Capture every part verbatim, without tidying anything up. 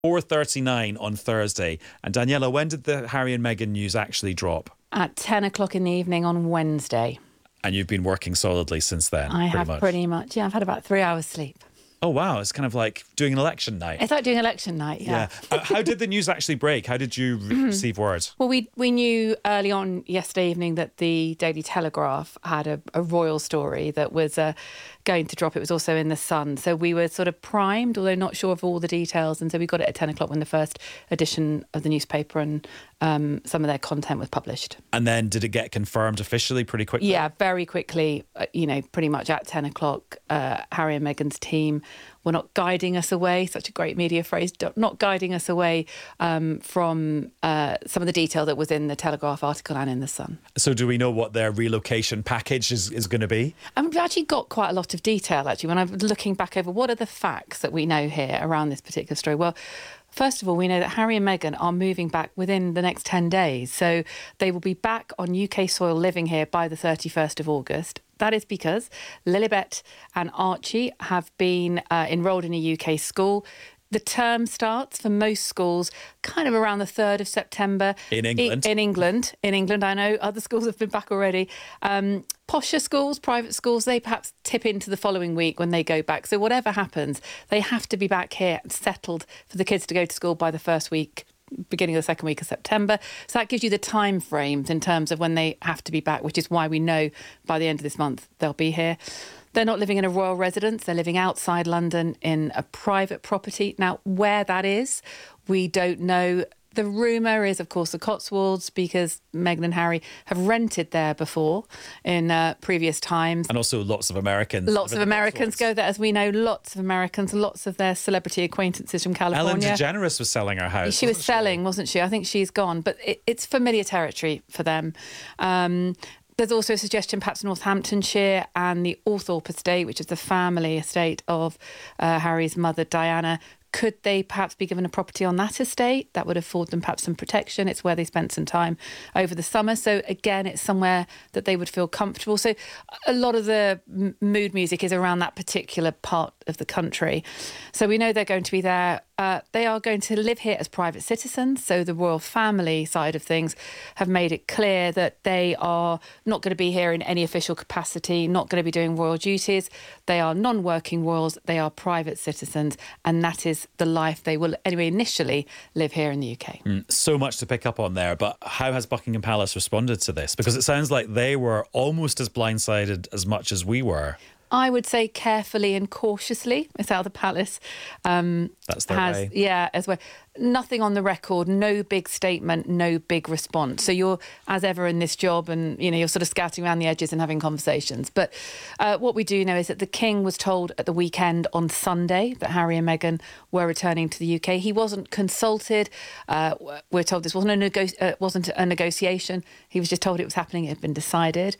four thirty-nine on Thursday. And Daniela, when did the Harry and Meghan news actually drop? At ten o'clock in the evening on Wednesday. And you've been working solidly since then, I pretty have much. pretty much. Yeah, I've had about three hours sleep. Oh, wow. It's kind of like doing an election night. It's like doing election night, yeah. yeah. uh, how did the news actually break? How did you re- receive word? Well, we we knew early on yesterday evening that the Daily Telegraph had a, a royal story that was uh, going to drop. It was also in The Sun. So we were sort of primed, although not sure of all the details. And so we got it at ten o'clock when the first edition of the newspaper and um, some of their content was published. And then did it get confirmed officially pretty quickly? Yeah, very quickly. Uh, you know, pretty much at ten o'clock, uh, Harry and Meghan's team were not guiding us away, such a great media phrase, not guiding us away um, from uh, some of the detail that was in the Telegraph article and in The Sun. So do we know what their relocation package is, is going to be? And we've actually got quite a lot of detail, actually, when I'm looking back over what are the facts that we know here around this particular story. Well, first of all, we know that Harry and Meghan are moving back within the next ten days. So they will be back on U K soil living here by the thirty-first of August. That is because Lilibet and Archie have been uh, enrolled in a U K school. The term starts for most schools kind of around the third of September. In England. In, in England. In England, I know. Other schools have been back already. Um, posher schools, private schools, they perhaps tip into the following week when they go back. So whatever happens, they have to be back here and settled for the kids to go to school by the first week, beginning of the second week of September. So that gives you the time frames in terms of when they have to be back, which is why we know by the end of this month they'll be here. They're not living in a royal residence. They're living outside London in a private property. Now, where that is, we don't know. The rumour is, of course, the Cotswolds, because Meghan and Harry have rented there before in uh, previous times. And also lots of Americans. Lots of Americans go there, as we know. Lots of Americans, lots of their celebrity acquaintances from California. Ellen DeGeneres was selling her house. She was selling, she? wasn't she? I think she's gone. But it, it's familiar territory for them. Um, There's also a suggestion perhaps Northamptonshire and the Althorpe estate, which is the family estate of uh, Harry's mother, Diana. Could they perhaps be given a property on that estate? That would afford them perhaps some protection. It's where they spent some time over the summer. So again, it's somewhere that they would feel comfortable. So a lot of the m- mood music is around that particular part of the country. So we know they're going to be there. Uh, they are going to live here as private citizens. So the royal family side of things have made it clear that they are not going to be here in any official capacity, not going to be doing royal duties. They are non-working royals. They are private citizens. And that is the life they will, anyway, initially live here in the U K. Mm, so much to pick up on there. But how has Buckingham Palace responded to this? Because it sounds like they were almost as blindsided as much as we were. I would say carefully and cautiously is how the palace um, That's their has, way. yeah, as well. Nothing on the record, no big statement, no big response. So you're, as ever in this job, and you know you're sort of scouting around the edges and having conversations. But uh, what we do know is that the King was told at the weekend on Sunday that Harry and Meghan were returning to the U K. He wasn't consulted. Uh, we're told this wasn't a nego- uh, wasn't a negotiation. He was just told it was happening. It had been decided.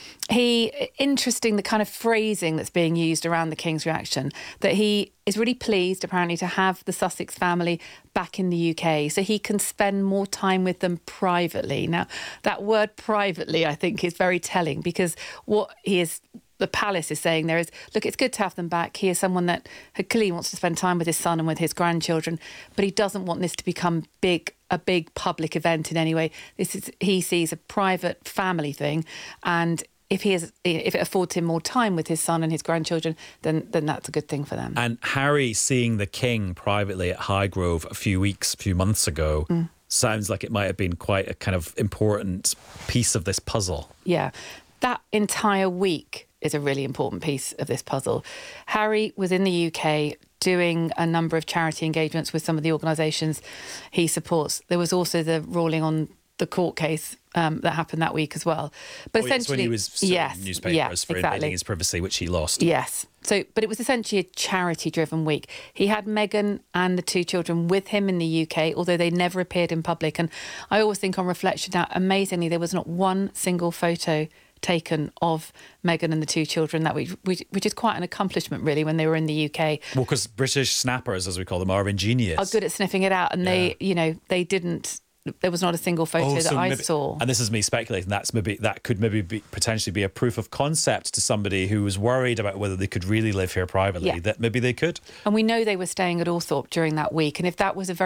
He, interesting, the kind of phrasing that's being used around the King's reaction, that he is really pleased, apparently, to have the Sussex family back in the U K so he can spend more time with them privately. Now, that word privately, I think, is very telling, because what he is, the palace is saying there is, look, it's good to have them back. He is someone that clearly wants to spend time with his son and with his grandchildren, but he doesn't want this to become big, a big public event in any way. This is, he sees a private family thing, and if he is, if it affords him more time with his son and his grandchildren, then then that's a good thing for them. And Harry seeing the King privately at Highgrove a few weeks, a few months ago, mm. sounds like it might have been quite a kind of important piece of this puzzle. Yeah, that entire week is a really important piece of this puzzle. Harry was in the U K doing a number of charity engagements with some of the organisations he supports. There was also the ruling on the court case um, that happened that week as well. But oh, essentially, yes, when he was suing yes, newspapers yeah, for exactly. invading his privacy, which he lost. Yes. So, but it was essentially a charity-driven week. He had Meghan and the two children with him in the U K, although they never appeared in public. And I always think on reflection now, amazingly, there was not one single photo taken of Meghan and the two children that week, which, which is quite an accomplishment, really, when they were in the U K. Well, because British snappers, as we call them, are ingenious. Are good at sniffing it out. And yeah. they, you know, they didn't there was not a single photo Oh, that so I maybe- saw. And this is me speculating. That's maybe that could maybe be, potentially be a proof of concept to somebody who was worried about whether they could really live here privately. Yeah. That maybe they could. And we know they were staying at Althorpe during that week. And if that was a very